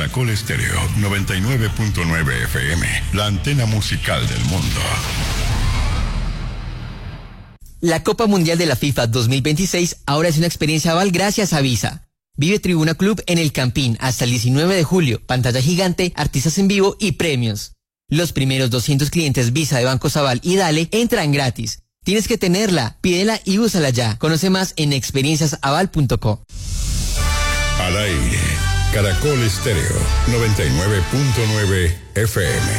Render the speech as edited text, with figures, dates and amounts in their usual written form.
Caracol Estéreo 99.9 FM, la antena musical del mundo. La Copa Mundial de la FIFA 2026 ahora es una experiencia Aval gracias a Visa. Vive Tribuna Club en el Campín hasta el 19 de julio, pantalla gigante, artistas en vivo y premios. Los primeros 200 clientes Visa de Bancos Aval y Dale entran gratis. Tienes que tenerla, pídela y úsala ya. Conoce más en experienciasaval.co. Al aire, Caracol Estéreo 99.9 FM.